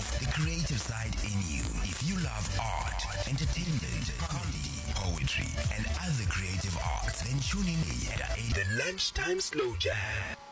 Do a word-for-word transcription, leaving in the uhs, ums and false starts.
the creative side in you. If you love art, entertainment, comedy, poetry, and other creative arts, then tune in at the Lunchtime Slow Jam.